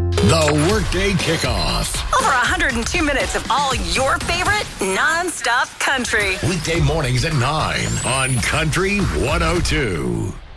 The Workday Kickoff. Over 102 minutes of all your favorite non-stop country. Weekday mornings at 9 on Country 102.